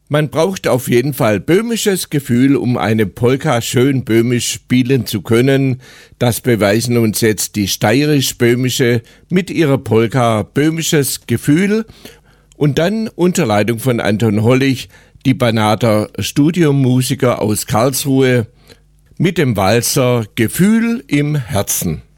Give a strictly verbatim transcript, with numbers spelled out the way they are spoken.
Man braucht auf jeden Fall böhmisches Gefühl, um eine Polka schön böhmisch spielen zu können. Das beweisen uns jetzt die steirisch-böhmische mit ihrer Polka böhmisches Gefühl und dann unter Leitung von Anton Hollig die Banater Studiomusiker aus Karlsruhe mit dem Walzer Gefühl im Herzen.